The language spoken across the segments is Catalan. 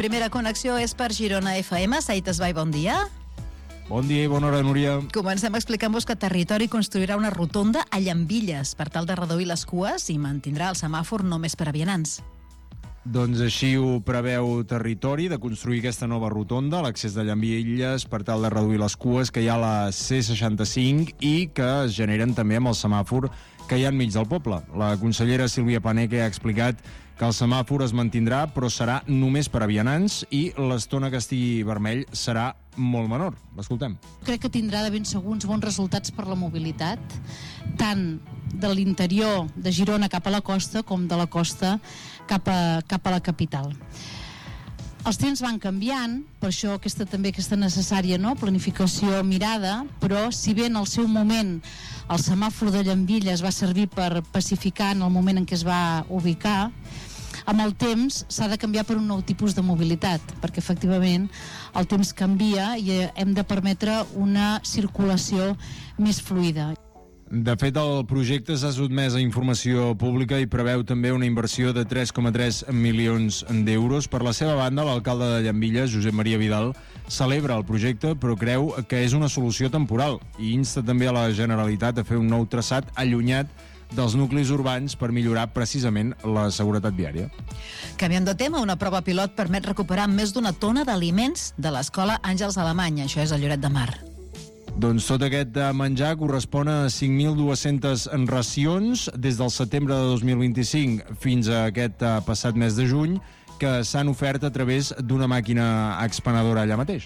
Primera connexió és per Girona FM. Saït Esbai, bon dia. Bon dia i bona hora, Núria. Comencem explicant-vos que Territori construirà una rotonda a Llambilles per tal de reduir les cues i mantindrà el semàfor només per a vianants. Doncs així ho preveu Territori, de construir aquesta nova rotonda a l'accés de Llambilles per tal de reduir les cues que hi ha a la C65 i que es generen també amb el semàfor que hi ha enmig del poble. La consellera Sílvia Paneque ha explicat que el semàfor es mantindrà, però serà només per a vianants i l'estona que estigui vermell serà molt menor. L'escoltem. Crec que tindrà de ben segur uns bons resultats per la mobilitat, tant de l'interior de Girona cap a la costa com de la costa cap a la capital. Els temps van canviant, per això aquesta necessària planificació mirada, però si bé en el seu moment el semàfor de Llambilles va servir per pacificar en el moment en què es va ubicar, amb el temps s'ha de canviar per un nou tipus de mobilitat, perquè efectivament el temps canvia i hem de permetre una circulació més fluida. De fet, el projecte s'ha sotmès a informació pública i preveu també una inversió de 3,3 milions d'euros. Per la seva banda, l'alcalde de Llambilles, Josep Maria Vidal, celebra el projecte però creu que és una solució temporal i insta també a la Generalitat a fer un nou traçat allunyat dels nuclis urbans per millorar precisament la seguretat viària. Canviant de tema, una prova pilot permet recuperar més d'una tona d'aliments de l'escola Àngels Alemany. Això és a Lloret de Mar. Doncs tot aquest menjar correspon a 5.200 racions des del setembre de 2025 fins a aquest passat mes de juny, que s'han ofert a través d'una màquina expenedora allà mateix.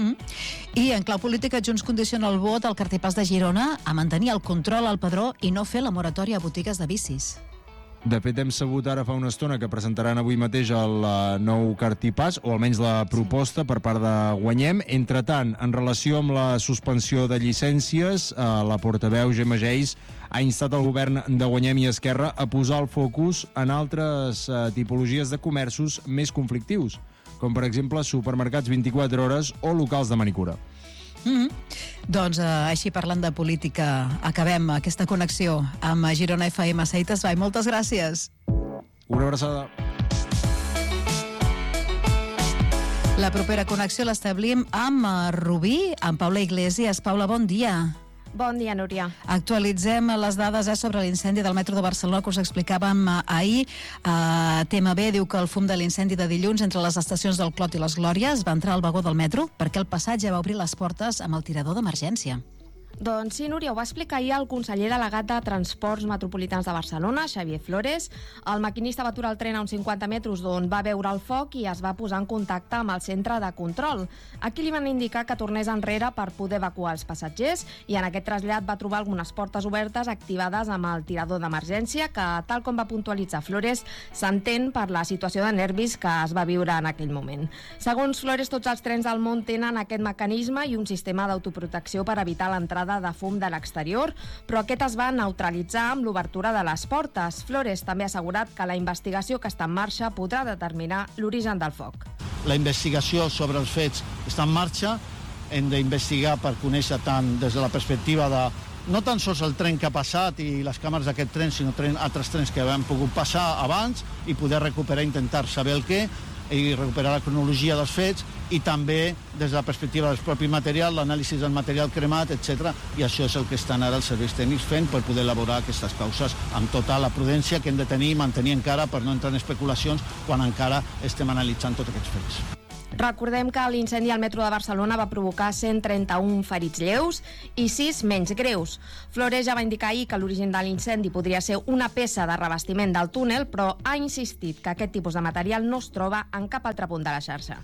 I en clau política, Junts condiciona el vot al Cartipàs de Girona a mantenir el control al padró i no fer la moratòria a botigues de bicis. De fet, hem sabut ara fa una estona que presentaran avui mateix el nou Cartipàs, o almenys la proposta per part de Guanyem. Entretant, en relació amb la suspensió de llicències, la portaveu Gemma Geis ha instat el govern de Guanyem i Esquerra a posar el focus en altres tipologies de comerços més conflictius, com per exemple supermercats 24 hores o locals de manicura. Doncs així, parlant de política, acabem aquesta connexió amb Girona FM. Saït Esbai, moltes gràcies. Una abraçada. La propera connexió l'establim amb Rubí, amb Paula Iglesias. Paula, bon dia. Bon dia, Núria. Actualitzem les dades sobre l'incendi del metro de Barcelona que us explicàvem ahir. TMB diu que el fum de l'incendi de dilluns entre les estacions del Clot i les Glòries va entrar al vagó del metro perquè el passatge va obrir les portes amb el tirador d'emergència. Doncs sí, Núria, ho va explicar ahir el conseller delegat de Transports Metropolitans de Barcelona, Xavier Flores. El maquinista va aturar el tren a uns 50 metres d'on va veure el foc i es va posar en contacte amb el centre de control. Aquí li van indicar que tornés enrere per poder evacuar els passatgers i en aquest trasllat va trobar algunes portes obertes activades amb el tirador d'emergència que, tal com va puntualitzar Flores, s'entén per la situació de nervis que es va viure en aquell moment. Segons Flores, tots els trens del món tenen aquest mecanisme i un sistema d'autoprotecció per evitar l'entrada de fum de l'exterior, però aquest es va neutralitzar amb l'obertura de les portes. Flores també ha assegurat que la investigació que està en marxa podrà determinar l'origen del foc. La investigació sobre els fets està en marxa. Hem d'investigar per conèixer tant des de la perspectiva de no tan sols el tren que ha passat i les càmeres d'aquest tren, sinó altres trens que han pogut passar abans i poder recuperar, intentar saber el què i recuperar la cronologia dels fets i també des de la perspectiva del propi material, l'anàlisi del material cremat, etc. I això és el que estan ara els serveis tècnics fent per poder elaborar aquestes causes amb tota la prudència que hem de tenir i mantenir encara per no entrar en especulacions quan encara estem analitzant tots aquests fets. Recordem que l'incendi al metro de Barcelona va provocar 131 ferits lleus i 6 menys greus. Flores ja va indicar ahir que l'origen de l'incendi podria ser una peça de revestiment del túnel, però ha insistit que aquest tipus de material no es troba en cap altre punt de la xarxa.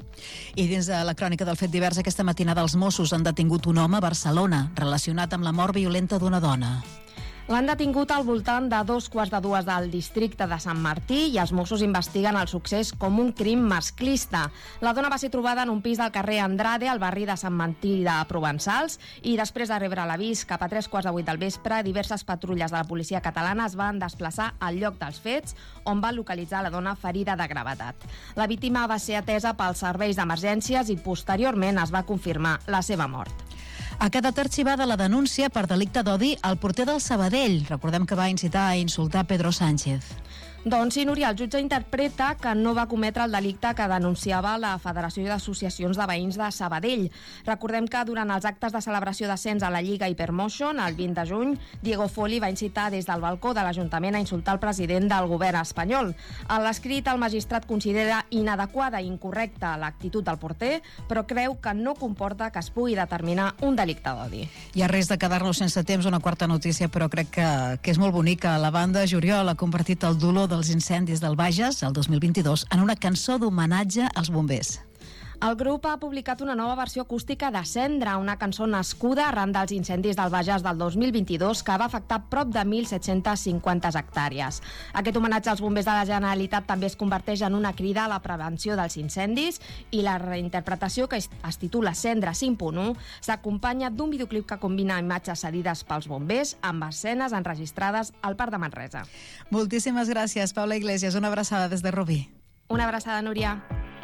I dins de la crònica del fet divers, aquesta matinada els Mossos han detingut un home a Barcelona relacionat amb la mort violenta d'una dona. L'han detingut al voltant de 2:15 del districte de Sant Martí i els Mossos investiguen el succés com un crim masclista. La dona va ser trobada en un pis del carrer Andrade, al barri de Sant Martí de Provençals, i després de rebre l'avís cap a 7:45 del vespre, diverses patrulles de la policia catalana es van desplaçar al lloc dels fets, on van localitzar la dona ferida de gravetat. La víctima va ser atesa pels serveis d'emergències i posteriorment es va confirmar la seva mort. Ha quedat arxivada la denúncia per delicte d'odi al porter del Sabadell. Recordem que va incitar a insultar Pedro Sánchez. Doncs sí, Núria, el jutge interpreta que no va cometre el delicte que denunciava la Federació d'Associacions de Veïns de Sabadell. Recordem que durant els actes de celebració d'ascens a la Lliga Hypermotion, el 20 de juny, Diego Foli va incitar des del balcó de l'Ajuntament a insultar el president del govern espanyol. A l'escrit, el magistrat considera inadequada i incorrecta l'actitud del porter, però creu que no comporta que es pugui determinar un delicte d'odi. I a risc de quedar-nos sense temps, una quarta notícia, però crec que és molt bonica. La banda Joriol ha convertit el dolor dels incendis del Bages, el 2022, en una cançó d'homenatge als bombers. El grup ha publicat una nova versió acústica de Cendra, una cançó nascuda arran dels incendis del Bages del 2022 que va afectar prop de 1.750 hectàrees. Aquest homenatge als bombers de la Generalitat també es converteix en una crida a la prevenció dels incendis i la reinterpretació, que es titula Cendra 5.1, s'acompanya d'un videoclip que combina imatges cedides pels bombers amb escenes enregistrades al Parc de Manresa. Moltíssimes gràcies, Paula Iglesias. Una abraçada des de Rubí. Una abraçada, Núria.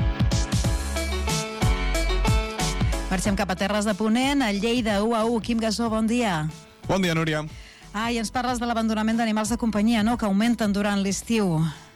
Marxem cap a Terres de Ponent, a Lleida, 1-1. Quim Gasó, bon dia. Bon dia, Núria. I ens parles de l'abandonament d'animals de companyia, no?, que augmenten durant l'estiu.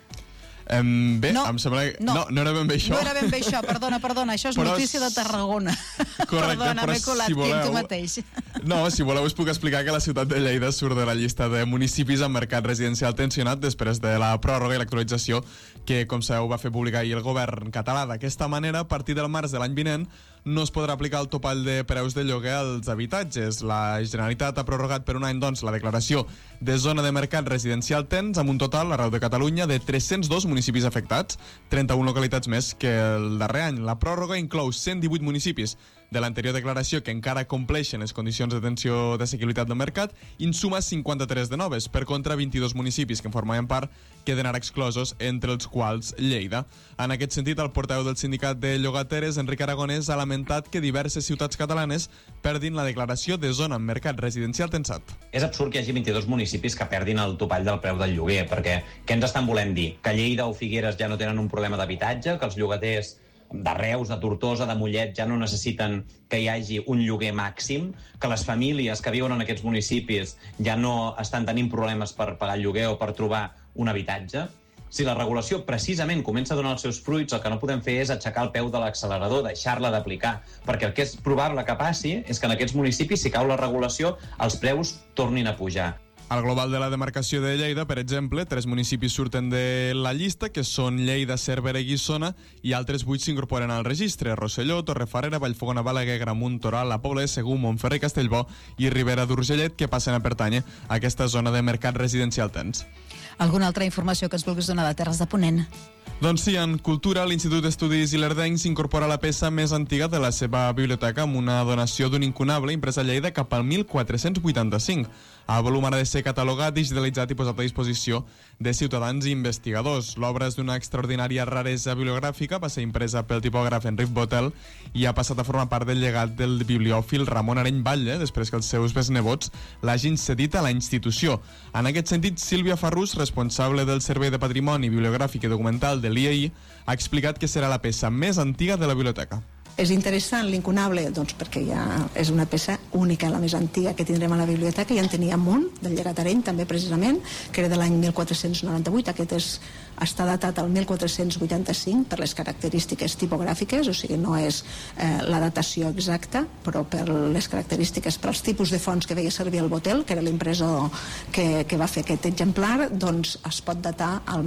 Bé, em sembla que... No era ben bé això. No era ben bé això, perdona. Això és notícia de Tarragona. Correcte, perdona, m'he colat, si voleu... tu mateix. No, si voleu us puc explicar que la ciutat de Lleida surt de la llista de municipis amb mercat residencial tensionat després de la pròrroga i l'actualització que, com sabeu, va fer publicar ahir el govern català. D'aquesta manera, a partir del març de l'any vinent, no es podrà aplicar el topall de preus de lloguer als habitatges. La Generalitat ha prorrogat per un any, doncs, la declaració de zona de mercat residencial tens amb un total, arreu de Catalunya, de 302 municipis afectats, 31 localitats més que el darrer any. La pròrroga inclou 118 municipis de l'anterior declaració que encara compleixen les condicions d'atenció d'assequibilitat del mercat i en suma 53 de noves. Per contra, 22 municipis que en formaven part queden ara exclosos, entre els quals Lleida. En aquest sentit, el portaveu del sindicat de llogateres, Enric Aragonès, ha lamentat que diverses ciutats catalanes perdin la declaració de zona en mercat residencial tensat. És absurd que hi hagi 22 municipis que perdin el topall del preu del lloguer, perquè què ens estan volent dir? Que Lleida o Figueres ja no tenen un problema d'habitatge, que els llogaters de Reus, de Tortosa, de Mollet ja no necessiten que hi hagi un lloguer màxim, que les famílies que viuen en aquests municipis ja no estan tenint problemes per pagar el lloguer o per trobar un habitatge. Si la regulació precisament comença a donar els seus fruits, el que no podem fer és aixecar el peu de l'accelerador, deixar-la d'aplicar, perquè el que és probable que passi és que en aquests municipis, si cau la regulació, els preus tornin a pujar. Al global de la demarcació de Lleida, per exemple, 3 municipis surten de la llista, que són Lleida, Cervera i Guissona, i altres 8 s'incorporen al registre: Rosselló, Torrefarrera, Vallfogona, Balaguer, Gramunt, Toral, La Pobla de Segur, Montferrer, Castellbò i Ribera d'Urgellet, que passen a pertànyer a aquesta zona de mercat residencial tens. Alguna altra informació que ens vulguis donar de Terres de Ponent? Doncs sí, en Cultura, l'Institut d'Estudis Ilerdencs s'incorpora la peça més antiga de la seva biblioteca amb una donació d'un incunable impresa a Lleida cap al 1485. El volum ha de ser catalogat, digitalitzat i posat a disposició de ciutadans i investigadors. L'obra és d'una extraordinària raresa bibliogràfica, va ser impresa pel tipògraf Enric Botel i ha passat a formar part del llegat del bibliòfil Ramon Areny Batlle, després que els seus besnebots l'hagin cedit a la institució. En aquest sentit, Sílvia Farrús, responsable del Servei de Patrimoni Bibliogràfic i Documental de l'IAI, ha explicat que serà la peça més antiga de la biblioteca. És interessant l'incunable, doncs, perquè ja és una peça única, la més antiga que tindrem a la biblioteca. Ja en tenia un, del llegat Areny, també precisament, que era de l'any 1498. Aquest està datat al 1485 per les característiques tipogràfiques, o sigui, no és la datació exacta, però per les característiques, per als tipus de fonts que veia servir el Botel, que era l'impressor que va fer aquest exemplar, doncs es pot datar al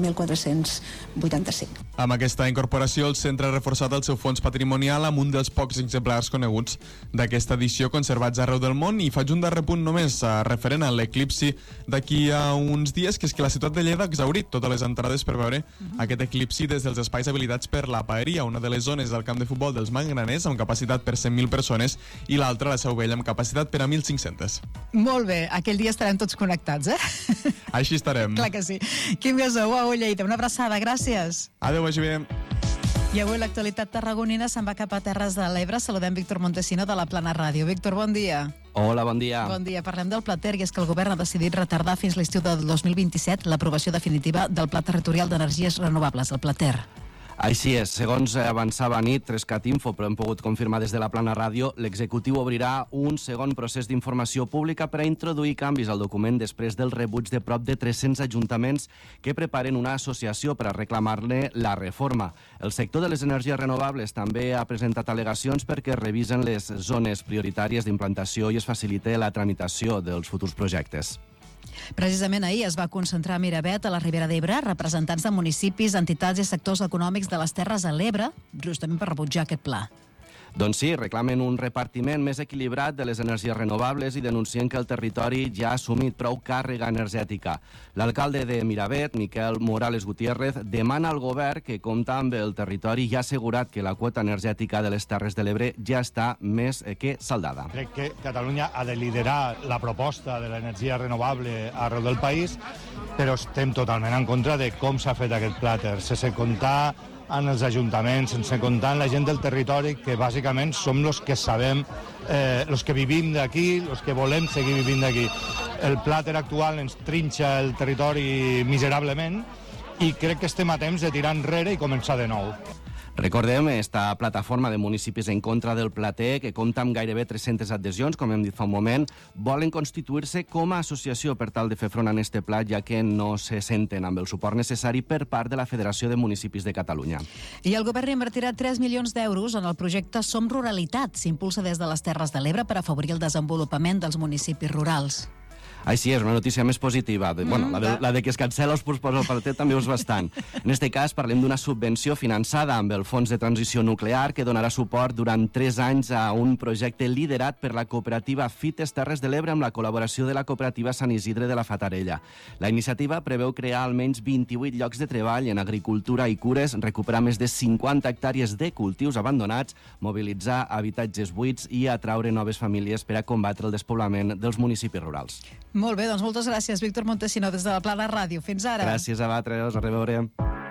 1485. Amb aquesta incorporació, el centre ha reforçat el seu fons patrimonial amb un dels pocs exemplars coneguts d'aquesta edició conservats arreu del món. I faig un darrer punt només referent a l'eclipsi d'aquí a uns dies, que és que la ciutat de Lleida ha exhaurit totes les entrades per veure aquest eclipsi des dels espais habilitats per la Paeria, una de les zones del camp de futbol dels Magraners amb capacitat per 100.000 persones i l'altra, la Seu Vella, amb capacitat per a 1.500. Molt bé, aquell dia estarem tots connectats, Així estarem. Clar que sí. Quim Gasó, Lleida, una abraçada, gràcies. Adéu, vagi bé. I avui l'actualitat tarragonina se'n va cap a Terres de l'Ebre. Saludem Víctor Montesino de la Plana Ràdio. Víctor, bon dia. Hola, bon dia. Bon dia. Parlem del Pla Ter, i és que el govern ha decidit retardar fins l'estiu del 2027 l'aprovació definitiva del Pla Territorial d'Energies Renovables, el Pla Ter. Així és, segons avançava nit, 3CAT Info, però hem pogut confirmar des de la Plana Ràdio, l'executiu obrirà un segon procés d'informació pública per a introduir canvis al document després del rebuig de prop de 300 ajuntaments que preparen una associació per a reclamar-ne la reforma. El sector de les energies renovables també ha presentat al·legacions perquè revisen les zones prioritàries d'implantació i es facilite la tramitació dels futurs projectes. Precisament ahir es va concentrar a Miravet, a la Ribera d'Ebre, representants de municipis, entitats i sectors econòmics de les Terres de l'Ebre, justament per rebutjar aquest pla. Doncs sí, reclamen un repartiment més equilibrat de les energies renovables i denuncien que el territori ja ha assumit prou càrrega energètica. L'alcalde de Miravet, Miquel Morales Gutiérrez, demana al govern que compta amb el territori i ha assegurat que la quota energètica de les Terres de l'Ebre ja està més que saldada. Crec que Catalunya ha de liderar la proposta de l'energia renovable arreu del país, però estem totalment en contra de com s'ha fet aquest plàter, sense comptar en els ajuntaments, sense comptar en la gent del territori, que bàsicament som els que sabem, els que vivim d'aquí, els que volem seguir vivint d'aquí. El plàter actual ens trinxa el territori miserablement i crec que estem a temps de tirar enrere i començar de nou. Recordem esta plataforma de municipis en contra del plater, que compta amb gairebé 300 adhesions, com hem dit fa un moment, volen constituir-se com a associació per tal de fer front a aquest pla, ja que no se senten amb el suport necessari per part de la Federació de Municipis de Catalunya. I el govern invertirà 3 milions d'euros en el projecte Som Ruralitat. S'impulsa des de les Terres de l'Ebre per afavorir el desenvolupament dels municipis rurals. Així és, una notícia més positiva. La de que es cancela els punts al plater també és bastant. En aquest cas parlem d'una subvenció finançada amb el Fons de Transició Nuclear que donarà suport durant 3 anys a un projecte liderat per la cooperativa Fites Terres de l'Ebre amb la col·laboració de la cooperativa Sant Isidre de la Fatarella. La iniciativa preveu crear almenys 28 llocs de treball en agricultura i cures, recuperar més de 50 hectàrees de cultius abandonats, mobilitzar habitatges buits i atraure noves famílies per a combatre el despoblament dels municipis rurals. Molt bé, doncs moltes gràcies, Víctor Montesino, des de la Plana Ràdio. Fins ara. Gràcies a vosaltres, a reveure.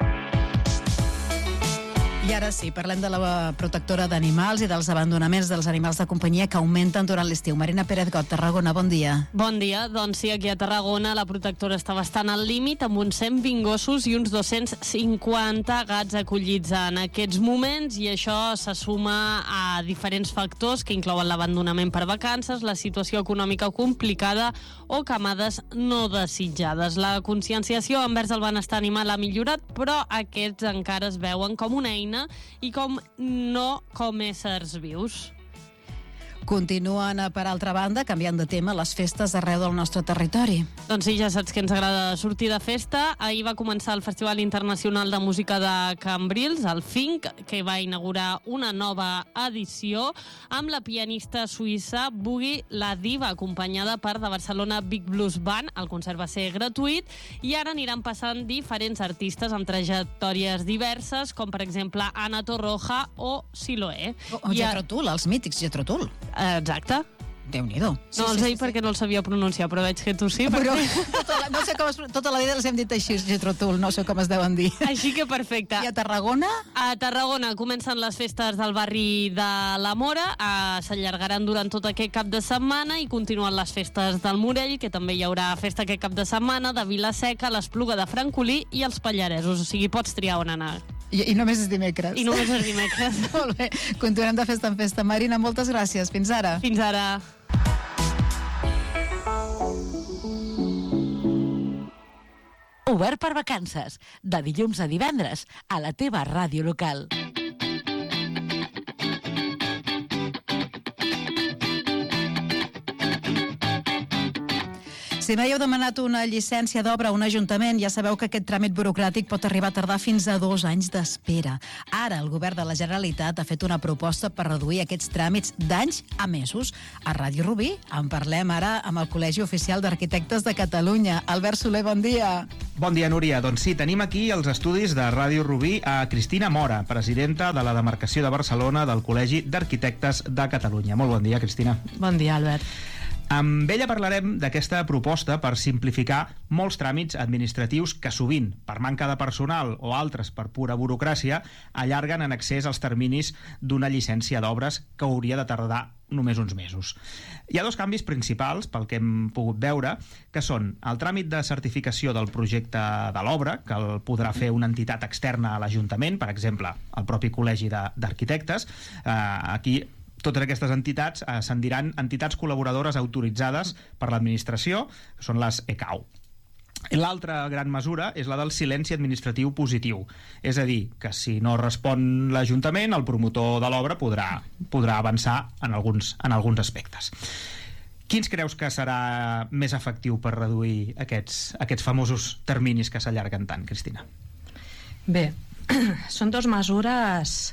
I ara sí, parlem de la protectora d'animals i dels abandonaments dels animals de companyia que augmenten durant l'estiu. Marina Pérez Got, Tarragona, bon dia. Bon dia. Doncs sí, aquí a Tarragona la protectora està bastant al límit, amb uns 120 gossos i uns 250 gats acollits en aquests moments, i això se suma a diferents factors que inclouen l'abandonament per vacances, la situació econòmica complicada o camades no desitjades. La conscienciació envers el benestar animal ha millorat, però aquests encara es veuen com una eina i no com éssers vius. Continuen, per altra banda, canviant de tema, les festes arreu del nostre territori. Doncs sí, ja saps que ens agrada sortir de festa. Ahir va començar el Festival Internacional de Música de Cambrils, el FINC, que va inaugurar una nova edició amb la pianista suïssa Boogie La Diva, acompanyada per The Barcelona Big Blues Band. El concert va ser gratuït i ara aniran passant diferents artistes amb trajectòries diverses, com per exemple Ana Torroja o Siloé. O Jethro Tull, els mítics Jethro Tull. Exacte. Déu-n'hi-do. No els he dit perquè no els sabia pronunciar, però veig que tu sí. Però no sé com tota la vida els hem dit així, Jethro Tull, no sé com es deuen dir. Així que perfecte. I a Tarragona? A Tarragona comencen les festes del barri de la Mora, s'allargaran durant tot aquest cap de setmana i continuen les festes del Morell, que també hi haurà festa aquest cap de setmana, de Vila-seca, l'Espluga de Francolí i els Pallaresos, o sigui, pots triar on anar. I només és dimecres. I només és dimecres. Molt bé, continuem de festa en festa. Marina, moltes gràcies. Fins ara. Fins ara. Obert per vacances, de dilluns a divendres, a la teva ràdio local. Si mai heu demanat una llicència d'obra a un ajuntament, ja sabeu que aquest tràmit burocràtic pot arribar a tardar fins a 2 anys d'espera. Ara, el govern de la Generalitat ha fet una proposta per reduir aquests tràmits d'anys a mesos. A Ràdio Rubí en parlem ara amb el Col·legi Oficial d'Arquitectes de Catalunya. Albert Soler, bon dia. Bon dia, Núria. Doncs sí, tenim aquí els estudis de Ràdio Rubí a Cristina Mora, presidenta de la demarcació de Barcelona del Col·legi d'Arquitectes de Catalunya. Molt bon dia, Cristina. Bon dia, Albert. Amb ella parlarem d'aquesta proposta per simplificar molts tràmits administratius que sovint, per manca de personal o altres per pura burocràcia, allarguen en excés els terminis d'una llicència d'obres que hauria de tardar només uns mesos. Hi ha dos canvis principals, pel que hem pogut veure, que són el tràmit de certificació del projecte de l'obra, que el podrà fer una entitat externa a l'Ajuntament, per exemple, el propi Col·legi d'Arquitectes. Aquí totes aquestes entitats se'n diran entitats col·laboradores autoritzades per l'administració, que són les ECAU. L'altra gran mesura és la del silenci administratiu positiu, és a dir, que si no respon l'Ajuntament, el promotor de l'obra podrà avançar en alguns aspectes. Quins creus que serà més efectiu per reduir aquests famosos terminis que s'allarguen tant, Cristina? Bé, són dues mesures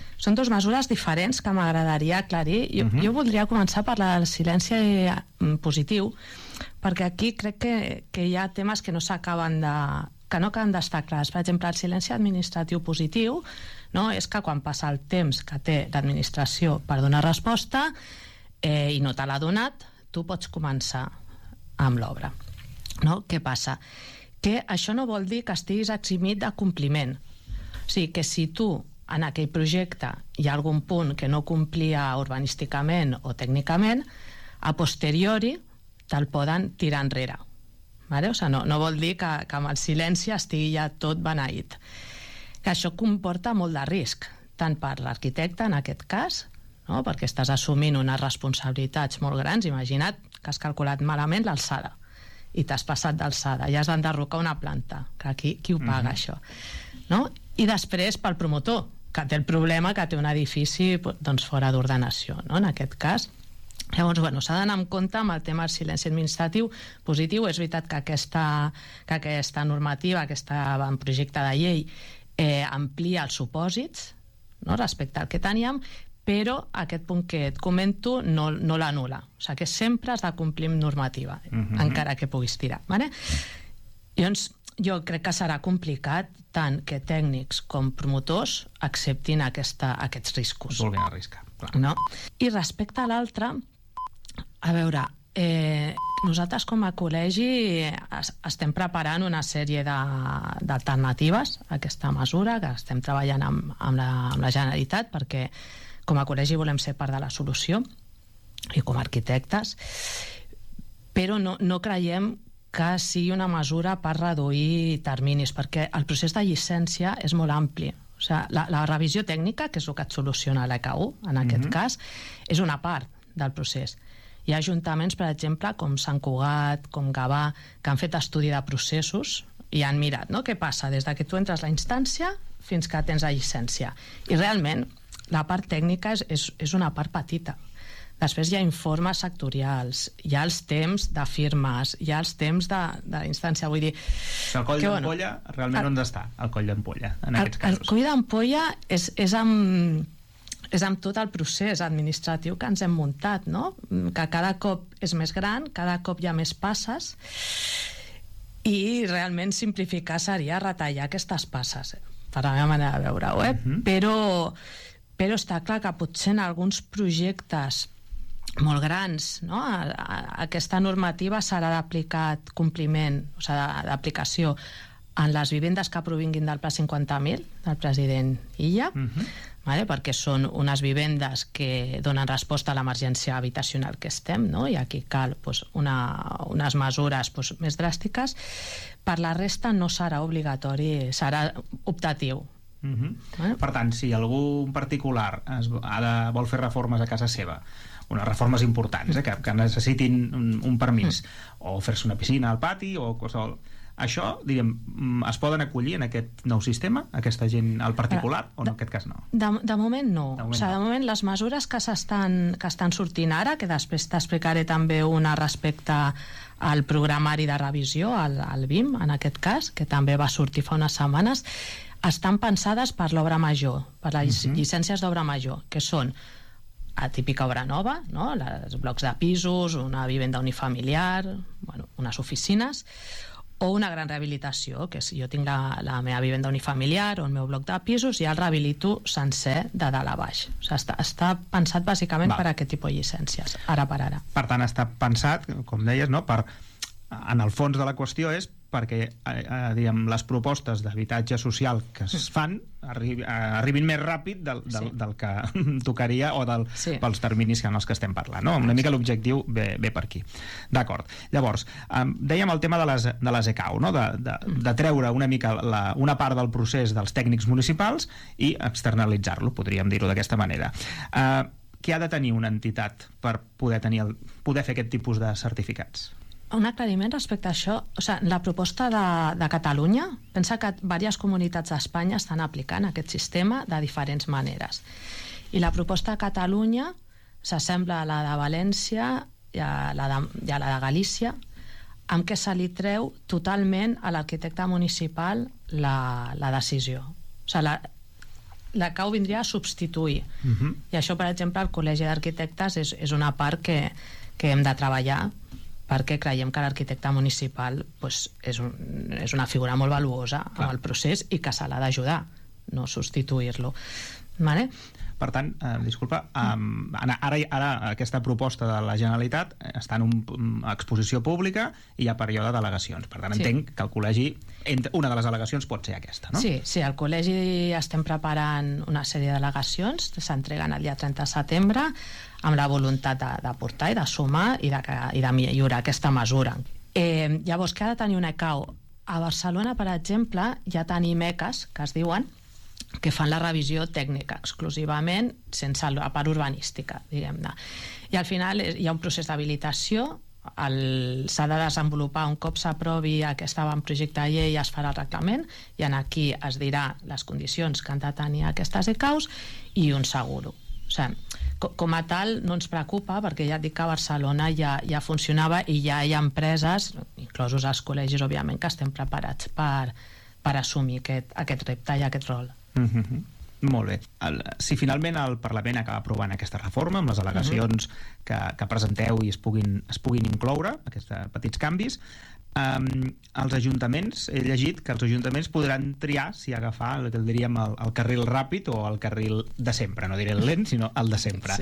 diferents que m'agradaria aclarir. Jo voldria començar per la del silenci positiu, perquè aquí crec que hi ha temes que no acaben d'estar clars. Per exemple, el silenci administratiu positiu, no, és que quan passa el temps que té l'administració per donar resposta i no te l'ha donat, tu pots començar amb l'obra. No? Què passa? Que això no vol dir que estiguis eximit de compliment. O sigui, que si tu en aquell projecte hi ha algun punt que no complia urbanísticament o tècnicament, a posteriori te'l poden tirar enrere. Vale? O sigui, no vol dir que amb el silenci estigui ja tot beneït. Que això comporta molt de risc, tant per l'arquitecte en aquest cas, no? Perquè estàs assumint unes responsabilitats molt grans. Imagina't que has calculat malament l'alçada i t'has passat d'alçada i has d'enderrocar una planta, que qui ho paga això? No? I després pel promotor, que té el problema que té un edifici doncs, fora d'ordenació, no? En aquest cas. Llavors, s'ha d'anar en compte amb el tema del silenci administratiu positiu. És veritat que aquesta normativa, aquest projecte de llei, amplia els supòsits, no? Respecte al que teníem, però aquest punt que et comento no l'anul·la. O sigui que sempre has de complir amb normativa, encara que puguis tirar. Vale? Llavors, jo crec que serà complicat tant que tècnics com promotors acceptin aquests riscos. Vulguin arriscar. No? I respecte a l'altre, a veure, nosaltres com a col·legi estem preparant una sèrie d'alternatives a aquesta mesura, que estem treballant amb la Generalitat, perquè com a col·legi volem ser part de la solució i com a arquitectes, però no creiem que sigui una mesura per reduir terminis, perquè el procés de llicència és molt ampli. O sigui, la revisió tècnica, que és el que et soluciona l'ECAU, en aquest cas, és una part del procés. Hi ha ajuntaments, per exemple, com Sant Cugat, com Gavà, que han fet estudi de processos i han mirat, no? Què passa des de que tu entres a la instància fins que tens la llicència. I realment, la part tècnica és una part petita. Després hi ha informes sectorials, hi ha els temps de firmes, hi ha els temps d'instància, vull dir... El coll d'ampolla, realment on està el coll d'ampolla, en aquests casos? El coll d'ampolla és amb tot el procés administratiu que ens hem muntat, no? Que cada cop és més gran, cada cop hi ha més passes, i realment simplificar seria retallar aquestes passes, per la meva manera de veure-ho, però està clar que potser en alguns projectes molt grans, no? Aquesta normativa serà d'aplicat compliment, o sigui, d'aplicació en les vivendes que provinguin del Pla 50.000 del president Illa, vale? Perquè són unes vivendes que donen resposta a l'emergència habitacional que estem, no? I aquí cal unes mesures més dràstiques. Per la resta no serà obligatori, serà optatiu. Per tant, si algú en particular vol fer reformes a casa seva, unes reformes importants, que necessitin un permís, o fer-se una piscina al pati o qualsevol, això, diríem, es poden acollir en aquest nou sistema, aquesta gent al particular, o en aquest cas no? De moment no. De moment les mesures que estan sortint ara, que després t'explicaré també una respecte al programari de revisió, al BIM, en aquest cas, que també va sortir fa unes setmanes, estan pensades per l'obra major, per les llicències d'obra major, que són a típica obra nova, no? Els blocs de pisos, una vivenda unifamiliar, unes oficines, o una gran rehabilitació, que jo tinc la meva vivenda unifamiliar o el meu bloc de pisos i el rehabilito sencer de dalt a baix. O sigui, està pensat bàsicament per aquest tipus de llicències, ara per ara. Per tant, està pensat, com deies, no? En el fons de la qüestió és perquè diguem, les propostes d'habitatge social que es fan arribin més ràpid del que tocaria o pels terminis en els que estem parlant, no? Una mica l'objectiu ve per aquí. D'acord. Llavors, dèiem el tema de les ECAU, no? De treure una mica una part del procés dels tècnics municipals i externalitzar-lo, podríem dir-ho d'aquesta manera. Què ha de tenir una entitat per poder fer aquest tipus de certificats? Un aclariment respecte a això. O sigui, la proposta de Catalunya, pensa que diverses comunitats d'Espanya estan aplicant aquest sistema de diferents maneres. I la proposta de Catalunya s'assembla a la de València i a la de Galícia, amb què se li treu totalment a l'arquitecte municipal la decisió. O sigui, la CAU vindria a substituir. I això, per exemple, el Col·legi d'Arquitectes és una part que hem de treballar, perquè creiem que l'arquitecte municipal és una figura molt valuosa en el procés i que se l'ha d'ajudar, no substituir-lo. Vale? Per tant, disculpa, ara aquesta proposta de la Generalitat està en una exposició pública i hi ha període d'al·legacions. Per tant, entenc que el col·legi, una de les al·legacions pot ser aquesta, no? Sí, al col·legi estem preparant una sèrie d'al·legacions, s'entreguen el dia 30 de setembre, amb la voluntat de portar i de sumar i de millorar aquesta mesura. Llavors, què ha de tenir una ECAU? A Barcelona, per exemple, ja tenim ECAs, que es diuen, que fan la revisió tècnica exclusivament, sense la part urbanística, diguem-ne. I al final hi ha un procés d'habilitació, s'ha de desenvolupar un cop s'aprovi aquest avantprojecte de llei, es farà el reglament, i aquí es dirà les condicions que han de tenir aquestes ECAUs i un seguro. O sigui, com a tal no ens preocupa, perquè ja et dic que a Barcelona ja funcionava i ja hi ha empreses, inclosos els col·legis, òbviament, que estem preparats per assumir aquest repte i aquest rol. Molt bé. Si finalment el Parlament acaba aprovant aquesta reforma amb les al·legacions que presenteu i es puguin incloure, aquests petits canvis, els ajuntaments, he llegit que els ajuntaments podran triar si agafar el que diríem el carril ràpid o el carril de sempre, no diré el lent, sinó el de sempre.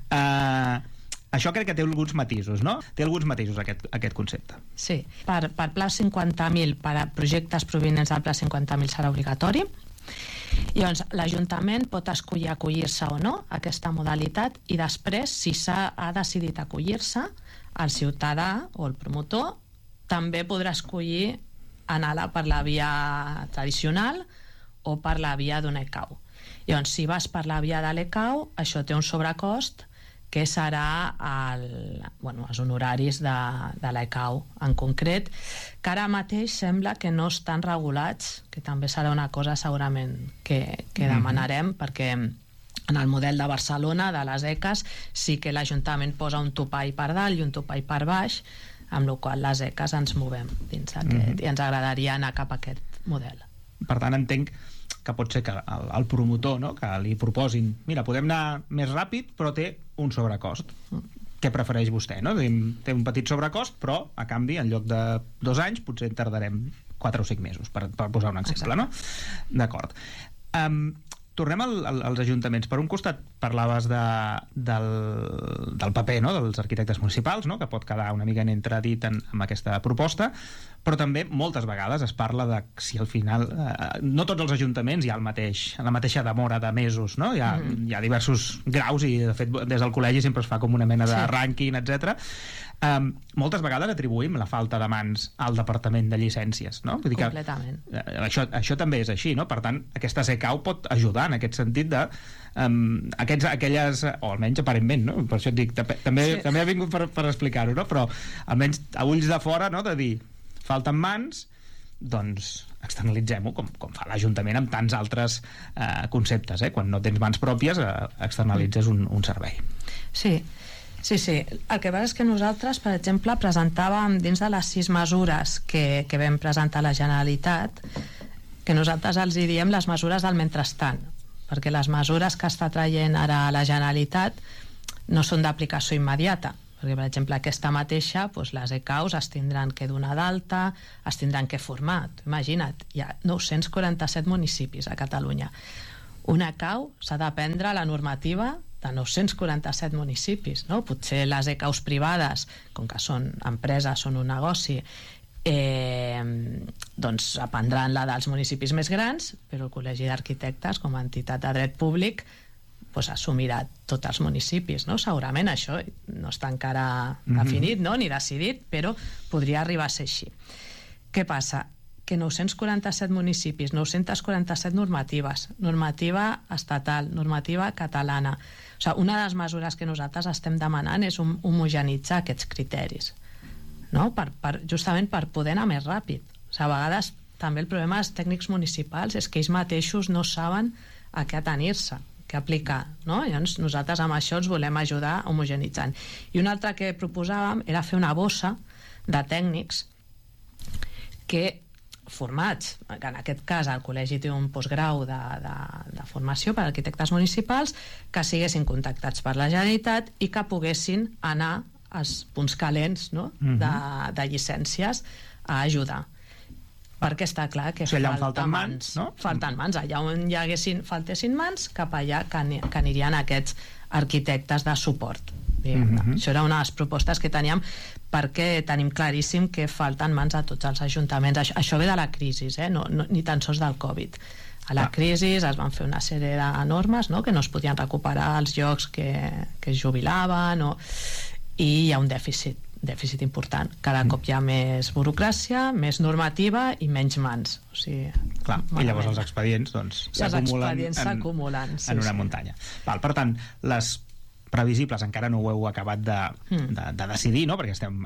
Això crec que té alguns matisos, no? Té alguns matisos aquest concepte. Sí. Per Pla 50.000, per a projectes provinents del Pla 50.000 serà obligatori. Llavors, l'Ajuntament pot escollir acollir-se o no a aquesta modalitat i després, si ha decidit acollir-se, el ciutadà o el promotor també podrà escollir anar per la via tradicional o per la via d'una ECAU. Llavors, si vas per la via de l'ECAU, això té un sobrecost que serà els honoraris de l'ECAU en concret, que ara mateix sembla que no estan regulats, que també serà una cosa segurament que demanarem, perquè en el model de Barcelona, de les ECAs, sí que l'Ajuntament posa un topall per dalt i un topall per baix, amb la qual les ECAs ens movem dins aquest, i ens agradaria anar cap a aquest model. Per tant, entenc que pot ser que el promotor, no?, que li proposin, mira, podem anar més ràpid, però té un sobrecost. Què prefereix vostè, no? Té un petit sobrecost, però a canvi, en lloc de 2 anys, potser tardarem 4 o 5 mesos, per posar un exemple, no? D'acord. Tornem als ajuntaments. Per un costat parlaves del paper, no?, dels arquitectes municipals, no?, que pot quedar una mica en entredit amb aquesta proposta, però també moltes vegades es parla de si al final no tots els ajuntaments hi ha la mateixa demora de mesos, no? Hi ha diversos graus i de fet des del col·legi sempre es fa com una mena de rànquing, etc. Moltes vegades atribuïm la falta de mans al Departament de Llicències, no? Vull dir que completament. Això també és així, no? Per tant, aquesta ECAU pot ajudar en aquest sentit de aquelles, o almenys aparentment, no? Per això et dic, també ha vingut per explicar-ho, no? Però almenys a ulls de fora, no?, de dir falten mans, doncs externalitzem-ho, com fa l'Ajuntament amb tants altres conceptes, quan no tens mans pròpies externalitzes un servei. Sí. El que passa és que nosaltres, per exemple, presentàvem dins de les 6 mesures que vam presentar a la Generalitat, que nosaltres els hi diem les mesures del mentrestant, perquè les mesures que està traient ara la Generalitat no són d'aplicació immediata. perquè, per exemple, aquesta mateixa, doncs, les ECAUs es tindran que donar d'alta, es tindran que formar. Imagina't, hi ha 947 municipis a Catalunya. Una ECAU s'ha de prendre la normativa de 947 municipis, no? Potser les ECAUs privades, com que són empreses, són un negoci, doncs aprendran la dels municipis més grans, però el Col·legi d'Arquitectes, com a entitat de dret públic, doncs assumirà tots els municipis, no? Segurament això no està encara definit, no? Ni decidit, però podria arribar a ser així. Què passa? Que 947 municipis, 947 normatives, normativa estatal, normativa catalana. O sigui, una de les mesures que nosaltres estem demanant és homogenitzar aquests criteris, no? Justament per poder anar més ràpid. O sigui, a vegades també el problema dels tècnics municipals és que ells mateixos no saben a què atenir-se, què aplicar, no? Llavors nosaltres amb això ens volem ajudar homogenitzant. I una altra que proposàvem era fer una bossa de tècnics que formats, que en aquest cas el col·legi té un postgrau de formació per a arquitectes municipals, que siguessin contactats per la Generalitat i que poguessin anar als punts calents, no? de llicències a ajudar. Perquè està clar que falten mans, no? Falten mans. Allà on faltessin mans, cap allà que anirien aquests arquitectes de suport. Això era una de les propostes que teníem, perquè tenim claríssim que falten mans a tots els ajuntaments. Això ve de la crisi, ni tan sols del Covid. A la crisi es van fer una sèrie de normes, no? Que no es podien recuperar els llocs que es jubilaven, i hi ha un dèficit important. Cada cop hi ha més burocràcia, més normativa i menys mans. O sigui, clar, i llavors els expedients s'acumulen en una muntanya. Per tant, les previsibles encara no ho heu acabat de decidir, no? Perquè estem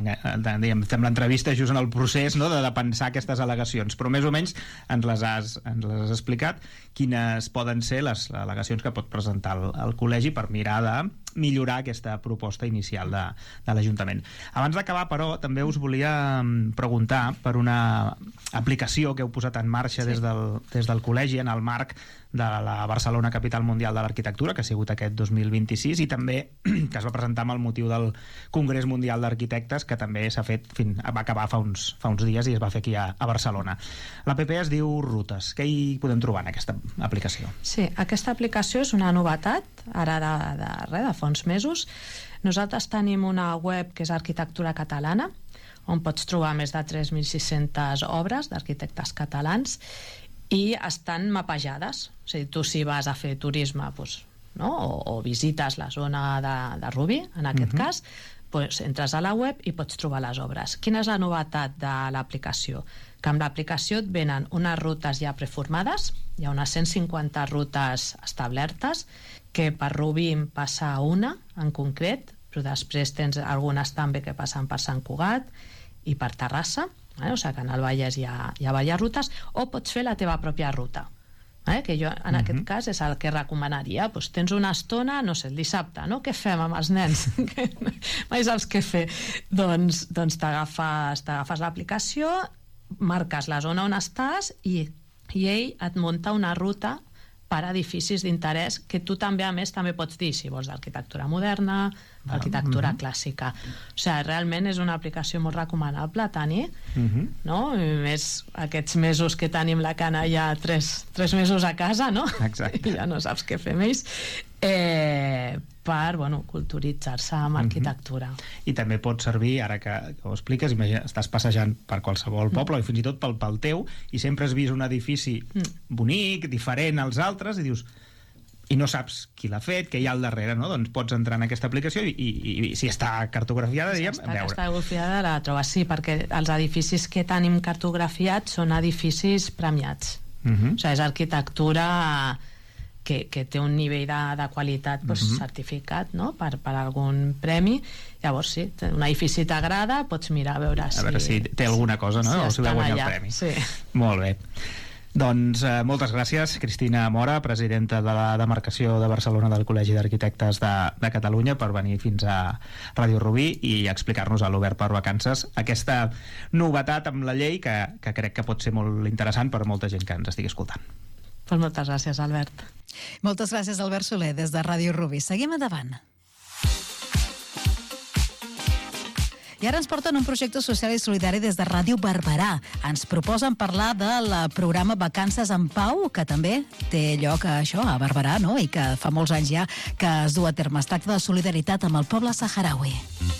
en l'entrevista just en el procés, no? de pensar aquestes al·legacions, però més o menys ens les has explicat quines poden ser les al·legacions que pot presentar el col·legi per mirar de millorar aquesta proposta inicial de l'Ajuntament. Abans d'acabar, però, també us volia preguntar per una aplicació que heu posat en marxa des del col·legi en el marc de la Barcelona Capital Mundial de l'Arquitectura, que ha sigut aquest 2026, i també que es va presentar amb el motiu del Congrés Mundial d'Arquitectes, que també s'ha fet, va acabar fa uns dies i es va fer aquí a Barcelona. L'app es diu Rutes. Què hi podem trobar en aquesta aplicació? Sí, aquesta aplicació és una novetat, ara de fa uns mesos. Nosaltres tenim una web que és Arquitectura Catalana, on pots trobar més de 3.600 obres d'arquitectes catalans i estan mapejades. O sigui, tu si vas a fer turisme o visites la zona de Rubí, en aquest cas, entres a la web i pots trobar les obres. Quina és la novetat de l'aplicació? Que amb l'aplicació et venen unes rutes ja preformades, hi ha unes 150 rutes establertes, que per Rubí en passa una en concret, però després tens algunes també que passen per Sant Cugat i per Terrassa, o sigui que en el Vallès hi ha diverses rutes, o pots fer la teva pròpia ruta, que jo en aquest cas és el que recomanaria. Tens una estona, no sé, el dissabte, no? Què fem amb els nens? Mai saps què fer. Doncs t'agafes l'aplicació, marques la zona on estàs i ell et munta una ruta per edificis d'interès que tu també, a més, també pots dir si vols d'arquitectura moderna, arquitectura clàssica. O sigui, realment és una aplicació molt recomanable a tenir, no? I més aquests mesos que tenim la cana ja 3 mesos a casa, no? Exacte. I ja no saps què fer més. Per culturitzar-se amb arquitectura. I també pot servir, ara que ho expliques, imagina, estàs passejant per qualsevol poble i fins i tot pel teu, i sempre has vist un edifici bonic, diferent als altres, i dius, i no saps qui l'ha fet, què hi ha al darrere, no? Doncs pots entrar en aquesta aplicació i si està cartografiada, veure. Si està cartografiada, la trobes, sí, perquè els edificis que tenim cartografiats són edificis premiats. O sigui, és arquitectura que té un nivell de qualitat certificat, no? Per algun premi. Llavors, sí, un edifici t'agrada, pots mirar a veure si té alguna cosa, no? O si va guanyar el premi. Sí. Molt bé. Doncs moltes gràcies, Cristina Mora, presidenta de la demarcació de Barcelona del Col·legi d'Arquitectes de Catalunya, per venir fins a Ràdio Rubí i explicar-nos a l'Obert per Vacances aquesta novetat amb la llei que crec que pot ser molt interessant per molta gent que ens estigui escoltant. Pues moltes gràcies, Albert. Moltes gràcies, Albert Soler, des de Ràdio Rubí. Seguim endavant. I ara ens porten un projecte social i solidari des de Ràdio Barberà. Ens proposen parlar del programa Vacances en Pau, que també té lloc a Barberà, no? I que fa molts anys ja que es du a terme. Es tracta de solidaritat amb el poble saharaui.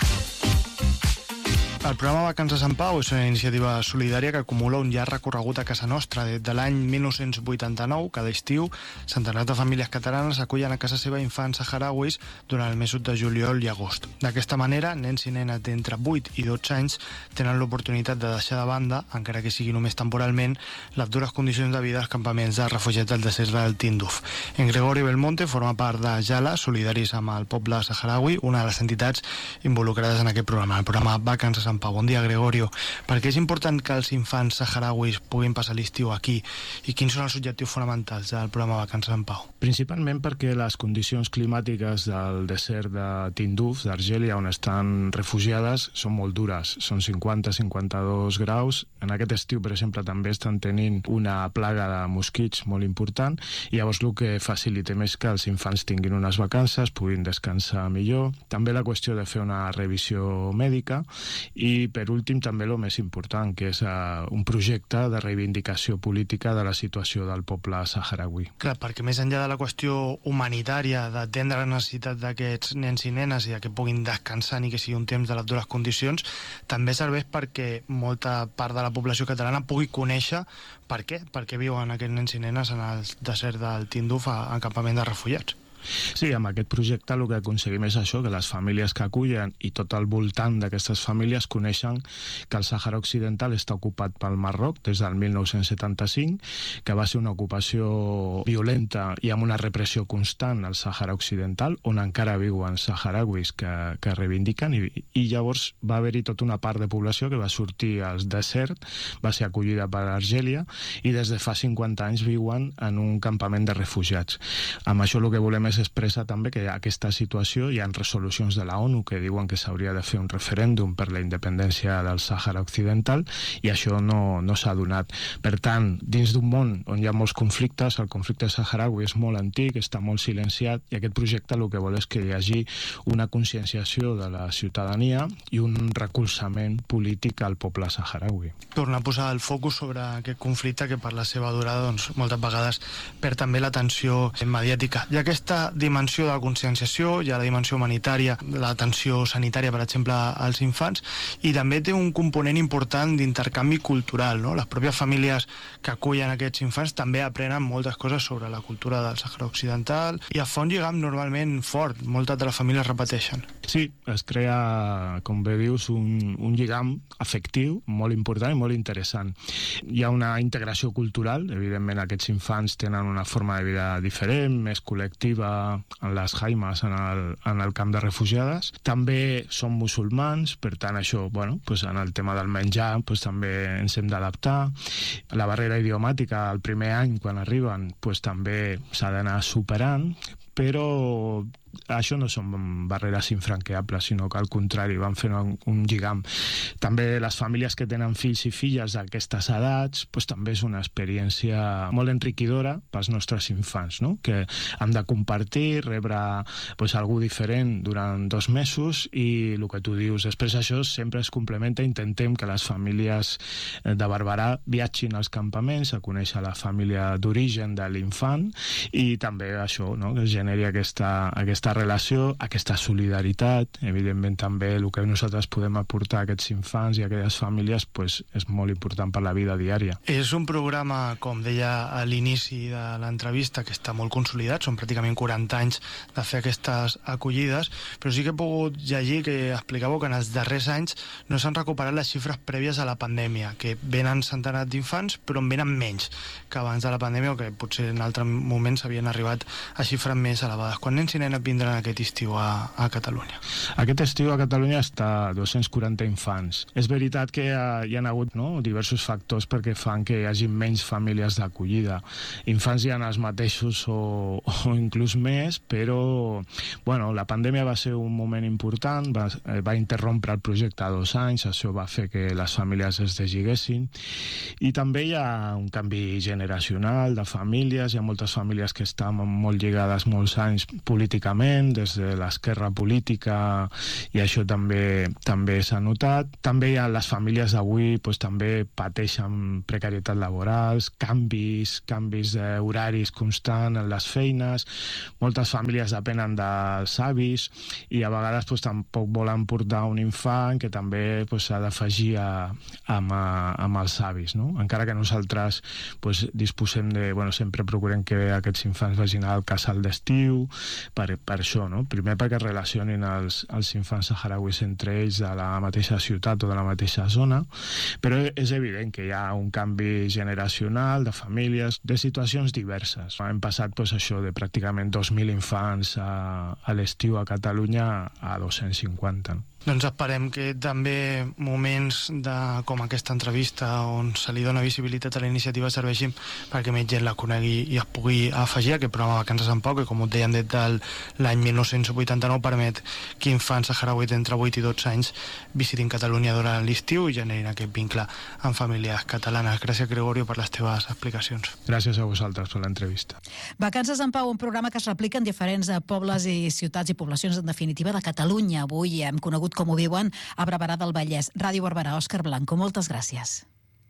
El programa Vacances en Pau és una iniciativa solidària que acumula un llarg recorregut a casa nostra. Des de l'any 1989, cada estiu, centenars de famílies catalanes acullen a casa seva infants saharauis durant el mesos de juliol i agost. D'aquesta manera, nens i nenes d'entre 8 i 12 anys tenen l'oportunitat de deixar de banda, encara que sigui només temporalment, les dures condicions de vida als campaments de refugiats del desert del Tinduf. En Gregorio Belmonte forma part de Jala, solidaris amb el poble saharaui, una de les entitats involucrades en aquest programa, el programa Vacances en Pau. Bon dia, Gregorio. Per què és important que els infants saharauis puguin passar l'estiu aquí i quins són els objectius fonamentals del programa Vacances en Pau? Principalment perquè les condicions climàtiques del desert de Tinduf, d'Argèlia, on estan refugiades, són molt dures. Són 50-52 graus. En aquest estiu, per exemple, també estan tenint una plaga de mosquits molt important i llavors el que facilitem és que els infants tinguin unes vacances, puguin descansar millor. També la qüestió de fer una revisió mèdica i, per últim, també el més important, que és un projecte de reivindicació política de la situació del poble saharaui. Clar, perquè més enllà de la qüestió humanitària, d'atendre la necessitat d'aquests nens i nenes i que puguin descansar ni que sigui un temps de les dures condicions, també serveix perquè molta part de la població catalana pugui conèixer per què viuen aquests nens i nenes en el desert del Tinduf en campament de refugiats. Sí, amb aquest projecte el que aconseguim és això, que les famílies que acullen i tot al voltant d'aquestes famílies coneixen que el Sàhara Occidental està ocupat pel Marroc des del 1975, que va ser una ocupació violenta i amb una repressió constant al Sàhara Occidental, on encara viuen saharauis que reivindiquen, i llavors va haver-hi tota una part de població que va sortir al desert, va ser acollida per Argèlia, i des de fa 50 anys viuen en un campament de refugiats. Amb això el que volem és expressa també que aquesta situació, hi ha resolucions de la ONU que diuen que s'hauria de fer un referèndum per la independència del Sàhara Occidental i això no s'ha donat. Per tant, dins d'un món on hi ha molts conflictes, el conflicte saharaui és molt antic, està molt silenciat i aquest projecte el que vol és que hi hagi una conscienciació de la ciutadania i un recolzament polític al poble saharaui. Tornar a posar el focus sobre aquest conflicte que per la seva durada moltes vegades perd també l'atenció mediàtica. I aquesta dimensió de la conscienciació, hi ha la dimensió humanitària, l'atenció sanitària, per exemple, als infants, i també té un component important d'intercanvi cultural, no? Les pròpies famílies que acullen aquests infants també aprenen moltes coses sobre la cultura del Sàhara Occidental i es fa un lligam normalment fort, moltes de les famílies repeteixen. Sí, es crea, com bé dius, un lligam afectiu molt important i molt interessant. Hi ha una integració cultural, evidentment aquests infants tenen una forma de vida diferent, més col·lectiva en les jaimes, en el camp de refugiades. També són musulmans, per tant això, en el tema del menjar també ens hem d'adaptar. La barrera idiomàtica el primer any quan arriben també s'ha d'anar superant, però això no són barreres infranqueables, sinó que al contrari, van fent un lligam. També les famílies que tenen fills i filles d'aquestes edats, també és una experiència molt enriquidora pels nostres infants, no? Que han de compartir, rebre algú diferent durant 2 mesos i el que tu dius, després això sempre es complementa, intentem que les famílies de Barberà viatgin als campaments a conèixer la família d'origen de l'infant i també això, no? Que es generi aquesta relació, aquesta solidaritat. Evidentment també el que nosaltres podem aportar a aquests infants i a aquelles famílies és molt important per la vida diària. És un programa, com deia a l'inici de l'entrevista, que està molt consolidat, són pràcticament 40 anys de fer aquestes acollides, però sí que he pogut llegir que explicàveu que en els darrers anys no s'han recuperat les xifres prèvies a la pandèmia, que venen centenars d'infants però en venen menys que abans de la pandèmia o que potser en altres moments havien arribat a xifres més elevades. Quan nens i nenes vindran aquest estiu a Catalunya? Aquest estiu a Catalunya està 240 infants. És veritat que hi ha hagut diversos factors perquè fan que hi hagi menys famílies d'acollida. Infants hi ha els mateixos o inclús més, però la pandèmia va ser un moment important, va interrompre el projecte 2 anys, això va fer que les famílies es deslligessin i també hi ha un canvi generacional de famílies, hi ha moltes famílies que estan molt lligades molts anys políticament moment, des de l'esquerra política, i això també s'ha notat. També les famílies d'avui també pateixen precarietat laborals, canvis d'horaris constant en les feines, moltes famílies depenen dels avis i a vegades tampoc volen portar un infant que també s'ha d'afegir amb els avis, no? Encara que nosaltres disposem sempre procurem que aquests infants vagin al casal d'estiu per això, no? Primer perquè relacionin els infants saharauis entre ells de la mateixa ciutat o de la mateixa zona, però és evident que hi ha un canvi generacional de famílies, de situacions diverses. Hem passat això de pràcticament 2.000 infants a l'estiu a Catalunya a 250. Doncs esperem que també moments com aquesta entrevista on se li dona visibilitat a la iniciativa serveixin perquè més gent la conegui i es pugui afegir a aquest programa Vacances en Pau, que com us deien des de l'any 1989 permet que infants saharauis d'entre 8 i 12 anys visitin Catalunya durant l'estiu i generin aquest vincle amb famílies catalanes. Gràcies, Gregorio, per les teves explicacions. Gràcies a vosaltres per l'entrevista. Vacances en Pau, un programa que es replica en diferents pobles i ciutats i poblacions, en definitiva, de Catalunya. Avui hem conegut com ho viuen a Barberà del Vallès. Ràdio Barberà, Òscar Blanco, moltes gràcies.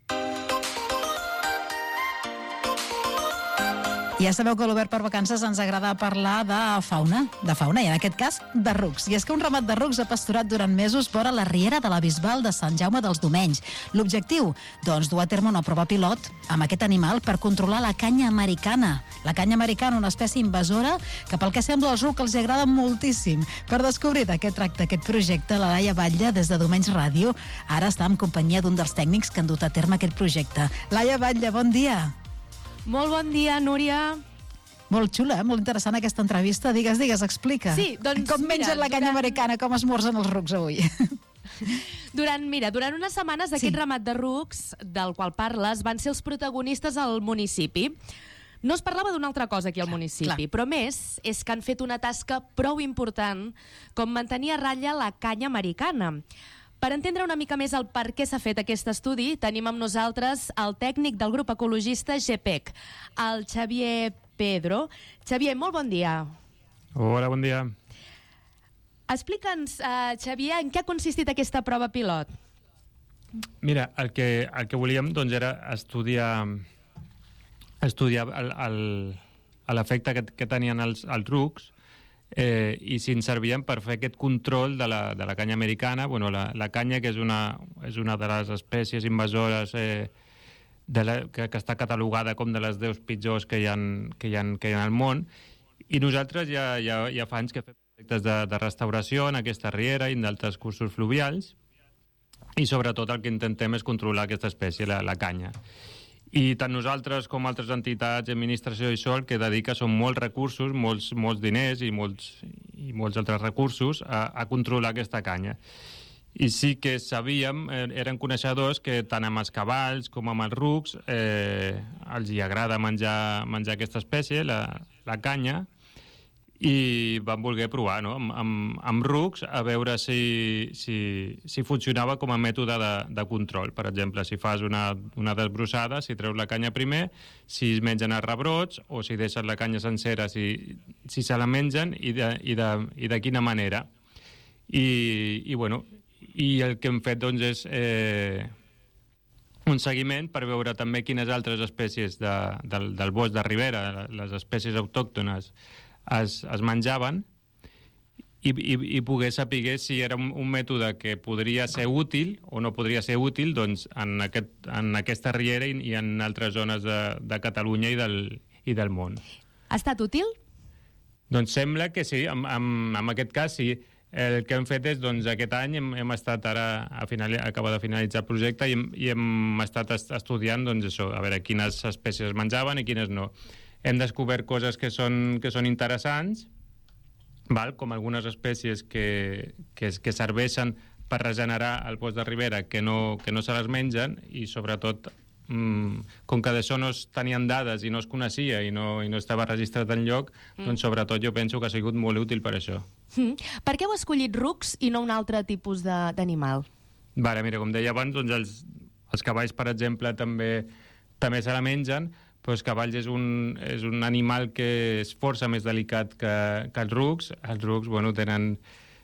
Ja sabeu que a l'Obert per Vacances ens agrada parlar de fauna, i en aquest cas de rucs. I és que un ramat de rucs ha pasturat durant mesos vora la riera de la Bisbal de Sant Jaume dels Domenys. L'objectiu? Doncs dur a terme una prova pilot amb aquest animal per controlar la canya americana. La canya americana, una espècie invasora que pel que sembla als rucs els agrada moltíssim. Per descobrir de què tracta aquest projecte, la Laia Batlle, des de Domenys Ràdio, ara està en companyia d'un dels tècnics que han dut a terme aquest projecte. Laia Batlle, bon dia. Molt bon dia, Núria. Molt xula, molt interessant aquesta entrevista. Digues, explica. Sí, doncs com mengen la canya americana, com esmorzen els rucs avui? Durant unes setmanes aquest ramat de rucs del qual parles van ser els protagonistes al municipi. No es parlava d'una altra cosa aquí al municipi, però més és que han fet una tasca prou important com mantenir a ratlla la canya americana. Per entendre una mica més el per què s'ha fet aquest estudi, tenim amb nosaltres el tècnic del grup ecologista GPEC, el Xavier Pedro. Xavier, molt bon dia. Hola, bon dia. Explica'ns, Xavier, en què ha consistit aquesta prova pilot? Mira, el que volíem era estudiar l'efecte que tenien els rucs i si ens servien per fer aquest control de la canya americana. Bueno, la canya, que és una de les espècies invasores que està catalogada com de les 10 pitjors que hi ha al món, i nosaltres ja fa anys que fem projectes de restauració en aquesta riera i en d'altres cursos fluvials, i sobretot el que intentem és controlar aquesta espècie, la canya. I tant nosaltres com altres entitats, administració i sol, que dedica són molts recursos, molts diners i molts altres recursos a controlar aquesta canya. I sí que sabíem, eren coneixedors, que tant amb els cavalls com amb els rucs els hi agrada menjar aquesta espècie, la canya, i vam voler provar, no? amb rucs, a veure si funcionava com a mètode de control. Per exemple, si fas una desbrossada, si treus la canya primer, si es mengen els rebrots, o si deixes la canya sencera, si se la mengen i de quina manera. I el que hem fet és un seguiment per veure també quines altres espècies del bosc de ribera, les espècies autòctones, es menjaven i poder saber si era un mètode que podria ser útil o no podria ser útil en aquesta riera i en altres zones de Catalunya i del món. Ha estat útil? Doncs sembla que sí, en aquest cas sí. El que hem fet és, aquest any hem estat ara, acaba de finalitzar el projecte i hem estat estudiant això, a veure quines espècies es menjaven i quines no. Hem descobert coses que són interessants, com algunes espècies que serveixen per regenerar el bosc de ribera que no se les mengen, i sobretot, com que d'això no es tenien dades i no es coneixia i no estava registrat enlloc, doncs sobretot jo penso que ha sigut molt útil per això. Per què heu escollit rucs i no un altre tipus d'animal? Mira, com deia abans, els cavalls, per exemple, també se la mengen, els cavalls és un animal que és força més delicat que els rucs. Els rucs, bueno, tenen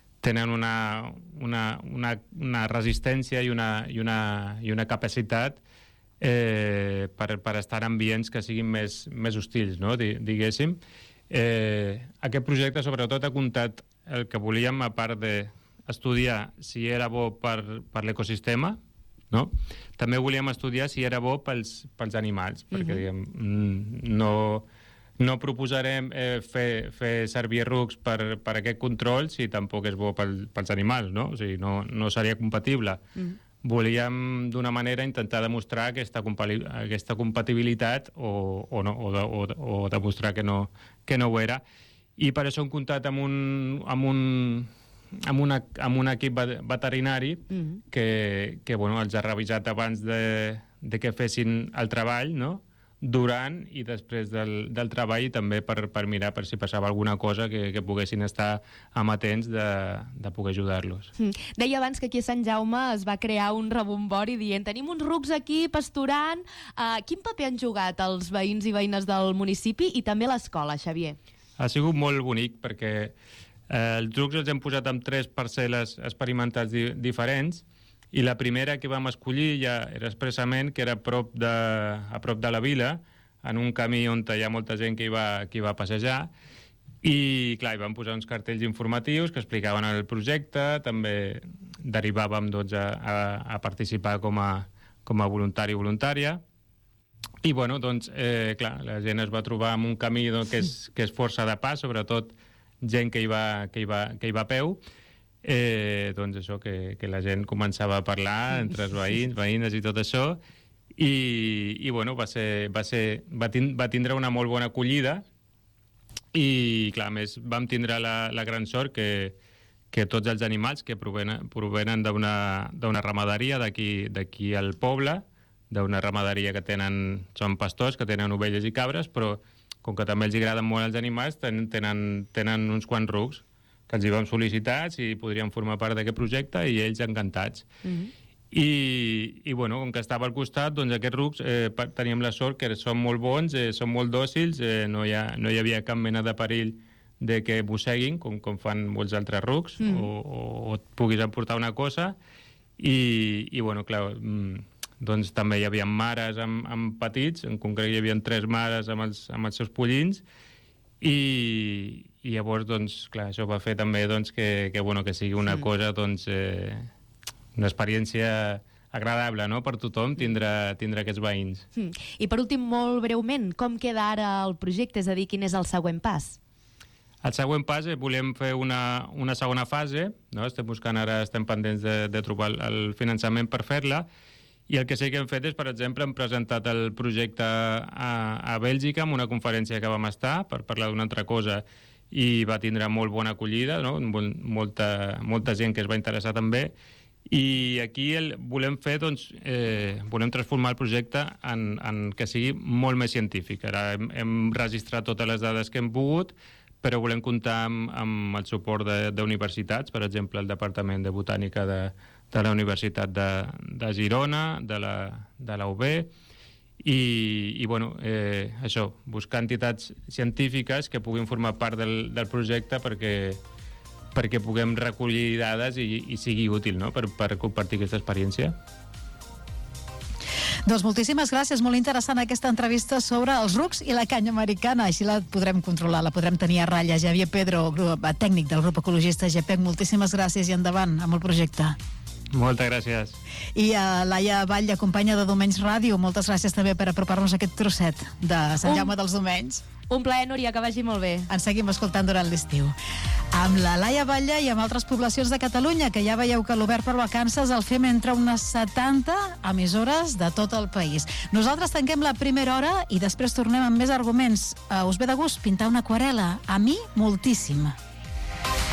una resistència i una capacitat per estar en ambients que siguin més hostils, no? Diguéssim. Aquest projecte, sobretot, ha comptat el que volíem, a part d'estudiar si era bo per l'ecosistema, no? També volíem estudiar si era bo pels animals, perquè diguem, no proposarem fer servir rucs per aquest control si tampoc és bo pels animals, no? O sigui, no seria compatible. Volíem d'una manera intentar demostrar aquesta compatibilitat o demostrar que no ho era, i per això hem comptat amb un equip veterinari que bueno, els ha revisat abans de que fessin el treball, no? Durant i després del treball, i també per mirar per si passava alguna cosa que poguessin estar amatents de poder ajudar-los. Deia abans que aquí a Sant Jaume es va crear un rebombori dient tenim uns rucs aquí pasturant. Quin paper han jugat els veïns i veïnes del municipi i també l'escola, Xavier? Ha sigut molt bonic perquè els rucs els hem posat amb 3 parcel·les experimentals diferents, i la primera que vam escollir ja era expressament que era a prop de la vila, en un camí on hi ha molta gent que hi va passejar, i clar, hi vam posar uns cartells informatius que explicaven el projecte, també derivàvem doncs, a participar com a voluntari o voluntària, i bueno, doncs, clar, la gent es va trobar en un camí que és força de pas, sobretot gent que hi va a peu. Doncs això, que la gent començava a parlar entre els veïnes i tot això, i bueno, va tindre una molt bona acollida, i clar, a més vam tindre la gran sort que tots els animals que provenen d'una ramaderia d'aquí al poble, d'una ramaderia que són pastors, que tenen ovelles i cabres, però com que també els agraden molt els animals, tenen uns quants rucs que els hi vam sol·licitar si podrien formar part d'aquest projecte, i ells encantats. I bueno, com que estava al costat, doncs aquests rucs teníem la sort que són molt bons, són molt dòcils, no hi havia cap mena de perill de que mosseguin, com fan molts altres rucs, o et puguis emportar una cosa, i bueno, clar, doncs també hi havia mares amb petits, en concret hi havia 3 mares amb els seus pollins, i llavors, doncs, clar, això va fer també que sigui una cosa, doncs, una experiència agradable, no?, per tothom tindre aquests veïns. I per últim, molt breument, com queda ara el projecte? És a dir, quin és el següent pas? El següent pas, volem fer una segona fase, no? Estem pendents de trobar el finançament per fer-la, i el que sí que hem fet és, per exemple, hem presentat el projecte a Bèlgica en una conferència que vam estar per parlar d'una altra cosa, i va tindre molt bona acollida, no? Molta gent que es va interessar també, i aquí volem fer, doncs, volem transformar el projecte en que sigui molt més científic. Ara hem registrat totes les dades que hem pogut, però volem comptar amb el suport d'universitats, per exemple, el Departament de Botànica de la Universitat de Girona, de la UB, i bueno, això, buscar entitats científiques que puguin formar part del projecte perquè puguem recollir dades i sigui útil, no?, per compartir aquesta experiència. Doncs moltíssimes gràcies, molt interessant aquesta entrevista sobre els rucs i la canya americana, així la podrem controlar, la podrem tenir a ratlla. Xavier Pedro, tècnic del grup ecologista GPEC, moltíssimes gràcies i endavant amb el projecte. Moltes gràcies. I a Laia Batlle, companya de Domenys Ràdio, moltes gràcies també per apropar-nos aquest trosset de Sant Jaume dels Domenys. Un plaer, Núria, que vagi molt bé. Ens seguim escoltant durant l'estiu. Amb la Laia Batlle i amb altres poblacions de Catalunya, que ja veieu que l'Obert per Vacances el fem entre unes 70 emissores de tot el país. Nosaltres tanquem la primera hora i després tornem amb més arguments. Us ve de gust pintar una aquarel·la? A mi, moltíssim.